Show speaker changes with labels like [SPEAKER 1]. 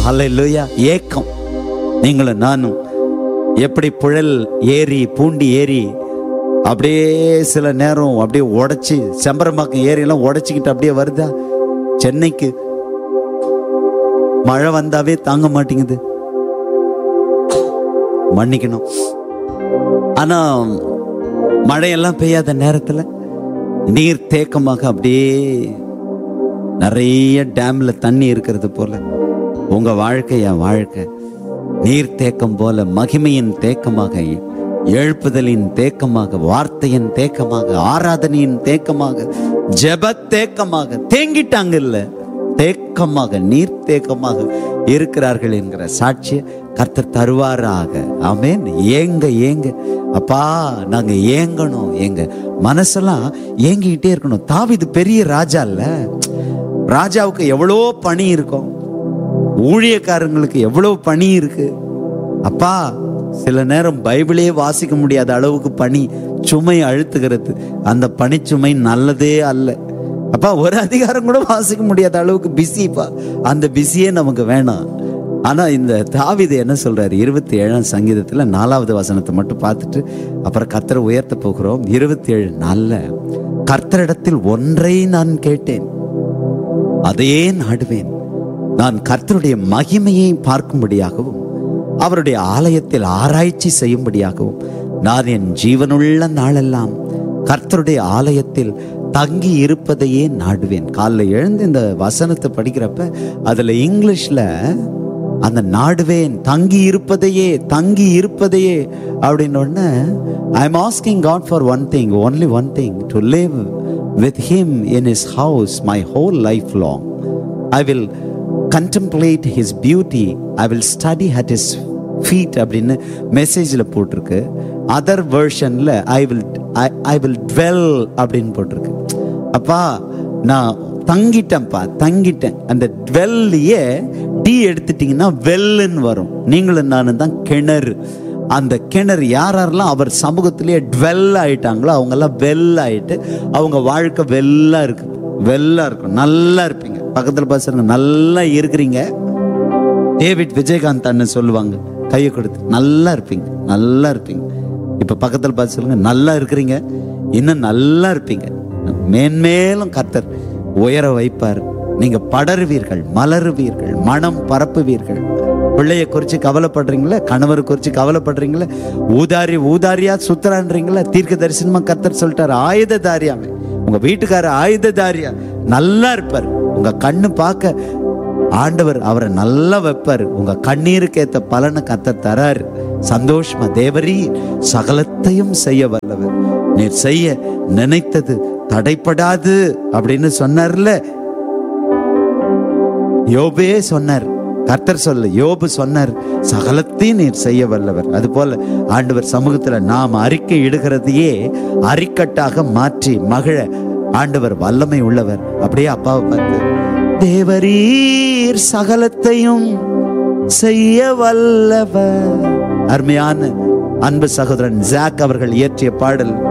[SPEAKER 1] ஹல்லேலூயா. ஏக்கம். நீங்களும் நானும் எப்படி புழல் ஏறி பூண்டி ஏறி அப்படியே சில நேரம் அப்படியே உடைச்சி, செம்பரம்பாக்கம் ஏரியெல்லாம் உடைச்சிக்கிட்டு அப்படியே வருதா. சென்னைக்கு மழை வந்தாவே தாங்க மாட்டேங்குது, மன்னிக்கணும். ஆனா மழையெல்லாம் பெய்யாத நேரத்துல நீர் தேக்கமாக அப்படியே நிறைய டேம்ல தண்ணி இருக்கிறது போல உங்க வாழ்க்கை, என் வாழ்க்கை நீர் தேக்கம் போல மகிமையின் தேக்கமாக, எழுப்புதலின் தேக்கமாக, வார்த்தையின் தேக்கமாக, ஆராதனையின் தேக்கமாக, ஜெப தேக்கமாக தேங்கிட்டாங்க. இல்ல, தேக்கமாக, நீர் தேக்கமாக இருக்கிறார்கள் என்கிற சாட்சிய கர்த்தர் தருவாராக. ஆமென். ஏங்க ஏங்க அப்பா, நாங்க ஏங்கணும். எங்க மனசெல்லாம் ஏங்கிக்கிட்டே இருக்கணும். தாவீது பெரிய ராஜா இல்ல, ராஜாவுக்கு எவ்வளோ பணி இருக்கும், ஊழியக்காரங்களுக்கு எவ்வளவு பணி இருக்கு. அப்பா, சில நேரம் பைபிளே வாசிக்க முடியாத அளவுக்கு பணி சுமை அழுத்துகிறது. அந்த பணிச்சுமை நல்லதே அல்ல. அப்பா, ஒரு அதிகாரம் கூட வாசிக்க முடியாத அளவுக்கு பிஸிப்பா. அந்த பிஸியே நமக்கு வேணாம். ஆனா இந்த தாவீது என்ன சொல்றாரு? 27ஆம் சங்கீதத்துல 4வது வசனத்தை மட்டும் பார்த்துட்டு அப்புறம் கர்த்தரை உயர்த்த போகிறோம். 27 நல்ல கர்த்தரிடத்தில் ஒன்றை நான் கேட்டேன், அதையே நாடுவேன். நான் கர்த்தருடைய மகிமையை பார்க்கும்படியாகவும் அவருடைய ஆலயத்தில் ஆராய்ச்சி செய்யும்படியாகவும் நான் என் ஜீவனுள்ள நாளெல்லாம் கர்த்தருடைய ஆலயத்தில் தங்கி இருப்பதையே நாடுவேன். காலைல எழுந்து இந்த வசனத்தை படிக்கிறப்ப அதுல இங்கிலீஷ்ல அந்த நாடுவேன், தங்கி இருப்பதையே, தங்கி இருப்பதையே அப்படின்னு I am asking God for one thing, only one thing, to live with him in his house my whole life long. I will contemplate his beauty, I will study at his feet அப்படின்னு மெசேஜ்ல போட்டிருக்கு. Other வெர்ஷன்ல I will dwell அப்படின்னு போட்டிருக்கு. அப்பா, நான் தங்கிட்டேன்ப்பா, தங்கிட்டேன். அந்த dwellயே D எடுத்துட்டீங்கன்னா வெல்லுன்னு வரும். நீங்களும் நானும் தான் கிணறு. அந்த கிணறு யாரெல்லாம் அவர் சமூகத்திலேயே டுவெல் ஆயிட்டாங்களோ அவங்கெல்லாம் வெல் ஆயிட்டு அவங்க வாழ்க்கை வெல்லா இருக்கு, வெல்லா இருக்கும், நல்லா இருப்பீங்க. பக்கத்துல பாருங்க, நல்லா இருக்கிறீங்க. டேவிட் விஜயகாந்த் அண்ணன் சொல்லுவாங்க, கையை கொடுத்து, நல்லா இருப்பீங்க, நல்லா இருப்பீங்க. இப்ப பக்கத்துல பார்த்து சொல்லுங்க, நல்லா இருக்கிறீங்க, இன்னும் நல்லா இருப்பீங்க. மேன்மேலும் கர்த்தர் உயர வைப்பார். நீங்க படருவீர்கள், மலருவீர்கள், மனம் பரப்புவீர்கள். பிள்ளைய குறிச்சு கவலைப்படுறீங்களா? கணவரை குறிச்சு கவலைப்படுறீங்களா? ஊதாரியா சுத்தரான்றீங்களா? தீர்க்க தரிசனமா கர்த்தர் சொல்லிட்டாரு, ஆயுததாரியாமே உங்க வீட்டுக்கார ஆயுததாரியா நல்லா இருப்பார். உங்க கண்ணு பார்க்க ஆண்டவர் அவரை நல்லா வைப்பார். உங்க கண்ணீருக்கு ஏத்த பலனை கர்த்தர் தராரு. சந்தோஷமா, தேவரீ சகலத்தையும் செய்ய வல்லவர், நீர் செய்ய நினைத்தது தடைப்படாது அப்படின்னு சொன்னார்ல. யோபே சொன்னார், கர்த்தர் சொல்ல யோபு சொன்னார், சகலத்தையும் நீர் செய்ய வல்லவர். அது போல ஆண்டவர் சமூகத்துல நாம் அறிக்கை இடுகிறதையே அரிக்கட்டாக மாற்றி மகிழ ஆண்டவர் வல்லமை உள்ளவர். அப்படியே அப்பாவை பார்த்து, தேவரீர் சகலத்தையும் செய்ய வல்லவர். அருமையான அன்பு சகோதரன் ஜாக் அவர்கள் இயற்றிய பாடல்